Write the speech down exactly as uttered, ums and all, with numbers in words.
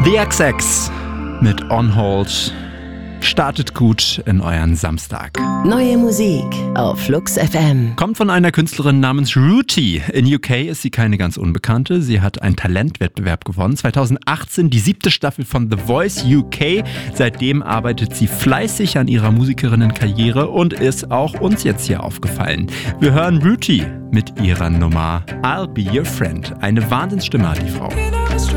The X X mit On Hold. Startet gut in euren Samstag. Neue Musik auf Flux F M. Kommt von einer Künstlerin namens Ruti. In U K ist sie keine ganz Unbekannte. Sie hat einen Talentwettbewerb gewonnen. zweitausendachtzehn die siebte Staffel von The Voice U K. Seitdem arbeitet sie fleißig an ihrer Musikerinnenkarriere und ist auch uns jetzt hier aufgefallen. Wir hören Ruti mit ihrer Nummer I'll Be Your Friend. Eine Wahnsinnsstimme hat die Frau.